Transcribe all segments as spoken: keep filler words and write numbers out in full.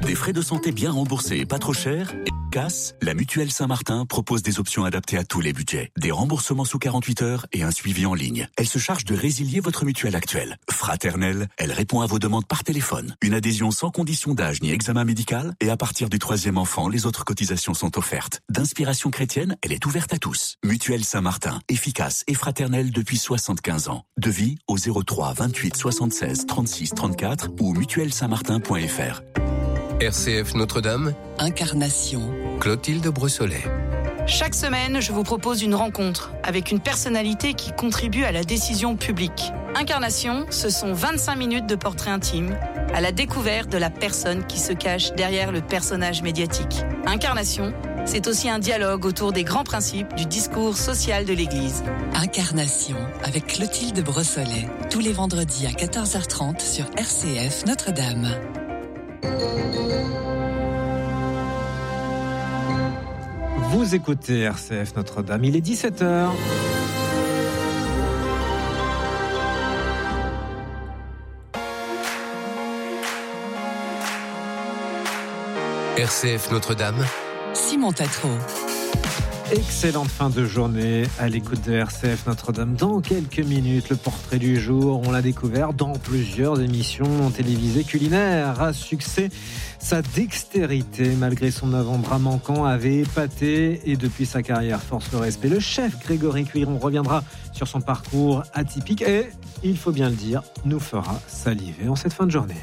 Des frais de santé bien remboursés et pas trop chers. Efficace, la Mutuelle Saint-Martin propose des options adaptées à tous les budgets. Des remboursements sous quarante-huit heures et un suivi en ligne. Elle se charge de résilier votre mutuelle actuelle. Fraternelle, elle répond à vos demandes par téléphone. Une adhésion sans condition d'âge ni examen médical. Et à partir du troisième enfant, les autres cotisations sont offertes. D'inspiration chrétienne, elle est ouverte à tous. Mutuelle Saint-Martin, efficace et fraternelle depuis soixante-quinze ans. Devis au zéro trois vingt-huit soixante-seize trente-six trente-quatre ou mutuelle saint martin point f r. R C F Notre-Dame, Incarnation, Clotilde Brossolet. Chaque semaine, je vous propose une rencontre avec une personnalité qui contribue à la décision publique. Incarnation, ce sont vingt-cinq minutes de portrait intime à la découverte de la personne qui se cache derrière le personnage médiatique. Incarnation, c'est aussi un dialogue autour des grands principes du discours social de l'Église. Incarnation avec Clotilde Brossolet, tous les vendredis à quatorze heures trente sur R C F Notre-Dame. Vous écoutez R C F Notre-Dame, il est dix-sept heures. R C F Notre-Dame, Simon Tatro. Excellente fin de journée à l'écoute de R C F Notre-Dame. Dans quelques minutes, le portrait du jour, on l'a découvert dans plusieurs émissions télévisées culinaires. À succès, sa dextérité, malgré son avant-bras manquant, avait épaté et depuis sa carrière, force le respect. Le chef Grégory Cuiron reviendra sur son parcours atypique et, il faut bien le dire, nous fera saliver en cette fin de journée.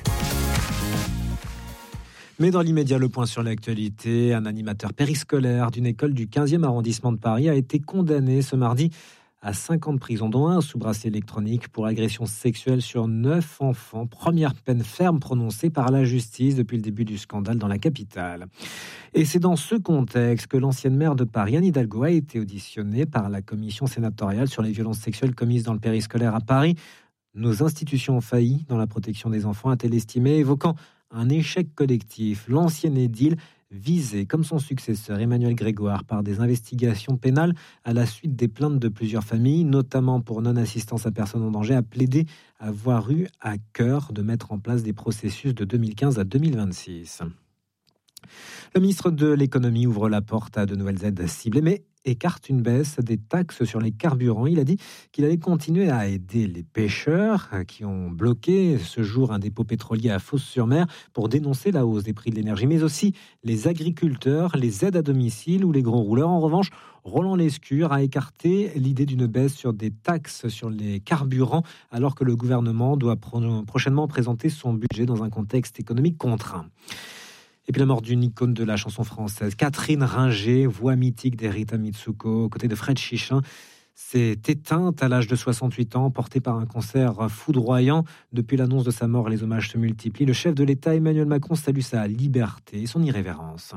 Mais dans l'immédiat, le point sur l'actualité, un animateur périscolaire d'une école du quinzième arrondissement de Paris a été condamné ce mardi à cinq ans de prison, dont un sous bracelet électronique pour agression sexuelle sur neuf enfants. Première peine ferme prononcée par la justice depuis le début du scandale dans la capitale. Et c'est dans ce contexte que l'ancienne maire de Paris, Anne Hidalgo, a été auditionnée par la commission sénatoriale sur les violences sexuelles commises dans le périscolaire à Paris. Nos institutions ont failli dans la protection des enfants, a-t-elle estimé, évoquant un échec collectif. L'ancien édile visé, comme son successeur Emmanuel Grégoire, par des investigations pénales à la suite des plaintes de plusieurs familles, notamment pour non-assistance à personne en danger, a plaidé avoir eu à cœur de mettre en place des processus de deux mille quinze à deux mille vingt-six. Le ministre de l'économie ouvre la porte à de nouvelles aides ciblées, mais écarte une baisse des taxes sur les carburants. Il a dit qu'il allait continuer à aider les pêcheurs qui ont bloqué ce jour un dépôt pétrolier à Fos-sur-Mer pour dénoncer la hausse des prix de l'énergie, mais aussi les agriculteurs, les aides à domicile ou les gros rouleurs. En revanche, Roland Lescure a écarté l'idée d'une baisse sur des taxes sur les carburants, alors que le gouvernement doit pro- prochainement présenter son budget dans un contexte économique contraint. Et puis la mort d'une icône de la chanson française, Catherine Ringer, voix mythique d'Erita Mitsuko, aux côtés de Fred Chichin, s'est éteinte à l'âge de soixante-huit ans, portée par un cancer foudroyant. Depuis l'annonce de sa mort, les hommages se multiplient. Le chef de l'État, Emmanuel Macron, salue sa liberté et son irrévérence.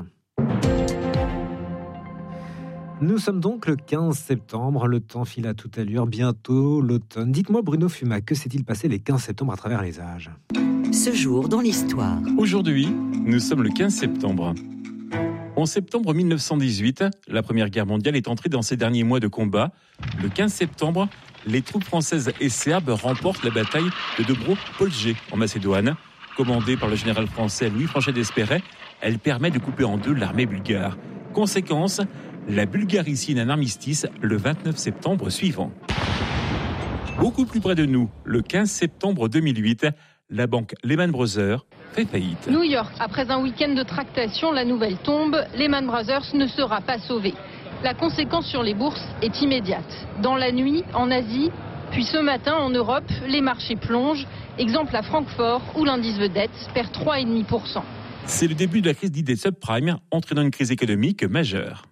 Nous sommes donc le quinze septembre, le temps file à toute allure, bientôt l'automne. Dites-moi Bruno Fumat, que s'est-il passé les quinze septembre à travers les âges ? Ce jour dans l'histoire. Aujourd'hui, nous sommes le quinze septembre. En septembre mille neuf cent dix-huit, la Première Guerre mondiale est entrée dans ses derniers mois de combat. Le quinze septembre, les troupes françaises et serbes remportent la bataille de Dobro-Polje en Macédoine. Commandée par le général français Louis Franchet d'Espéret, elle permet de couper en deux l'armée bulgare. Conséquence, la Bulgarie signe un armistice le vingt-neuf septembre suivant. Beaucoup plus près de nous, le quinze septembre deux mille huit, la banque Lehman Brothers fait faillite. New York, après un week-end de tractation, la nouvelle tombe, Lehman Brothers ne sera pas sauvé. La conséquence sur les bourses est immédiate. Dans la nuit, en Asie, puis ce matin en Europe, les marchés plongent. Exemple à Francfort, où l'indice vedette perd trois virgule cinq pour cent. C'est le début de la crise dite des subprimes, entraînant une crise économique majeure.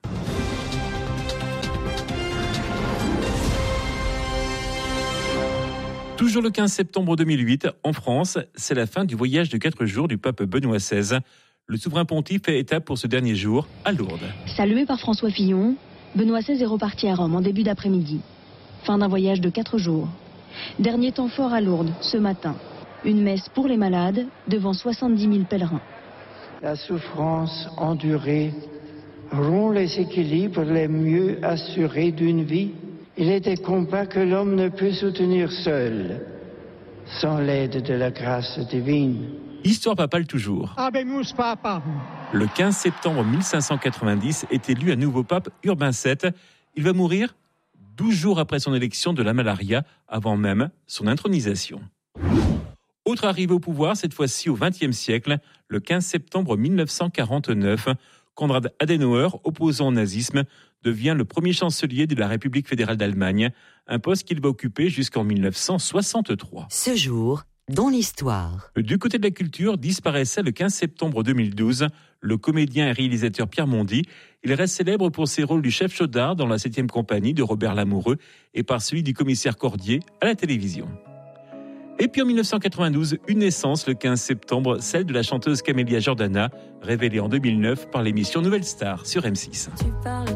Toujours le quinze septembre deux mille huit, en France, c'est la fin du voyage de quatre jours du pape Benoît seize. Le souverain pontife fait étape pour ce dernier jour à Lourdes. Salué par François Fillon, Benoît seize est reparti à Rome en début d'après-midi. Fin d'un voyage de quatre jours. Dernier temps fort à Lourdes, ce matin. Une messe pour les malades devant soixante-dix mille pèlerins. La souffrance endurée rompt les équilibres les mieux assurés d'une vie. Il est des combats que l'homme ne peut soutenir seul, sans l'aide de la grâce divine. Histoire papale toujours. Habemus Papam. Le quinze septembre mille cinq cent quatre-vingt-dix est élu un nouveau pape, Urbain sept. Il va mourir douze jours après son élection de la malaria, avant même son intronisation. Autre arrivée au pouvoir, cette fois-ci au vingtième siècle, le quinze septembre mille neuf cent quarante-neuf, Konrad Adenauer, opposant au nazisme, devient le premier chancelier de la République fédérale d'Allemagne, un poste qu'il va occuper jusqu'en mille neuf cent soixante-trois. Ce jour, dans l'histoire. Du côté de la culture, disparaissait le quinze septembre deux mille douze le comédien et réalisateur Pierre Mondy. Il reste célèbre pour ses rôles du chef Chaudard dans la septième compagnie de Robert Lamoureux et par celui du commissaire Cordier à la télévision. Et puis en mille neuf cent quatre-vingt-douze, une naissance le quinze septembre, celle de la chanteuse Camélia Jordana, révélée en deux mille neuf par l'émission Nouvelle Star sur M six.